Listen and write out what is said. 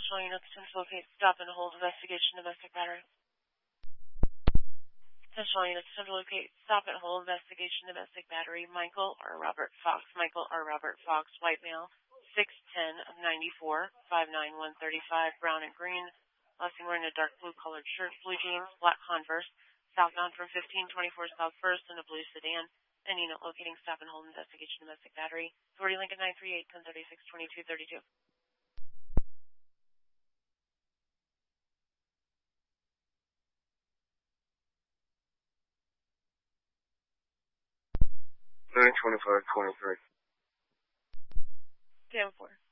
Central units to locate, stop and hold, investigation, domestic battery. Central units to locate, stop and hold, investigation, domestic battery. Michael R. Robert Fox. Michael R. Robert Fox, white male, 6'10" of 94, 5'9", 135, brown and green. Last seen wearing a dark blue colored shirt, blue jeans, black Converse. Southbound from 1524 South 1st in a blue sedan. And unit locating, stop and hold, investigation, domestic battery. Authority Lincoln 938, 1036, 2232. 2523. 10-4.